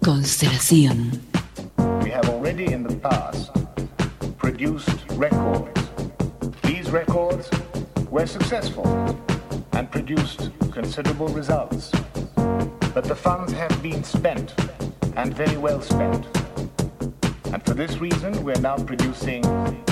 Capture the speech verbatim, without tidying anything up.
Constelación. We have already in the past produced records. These records were successful and produced considerable results. But the funds have been spent, and very well spent. And for this reason, we're now producing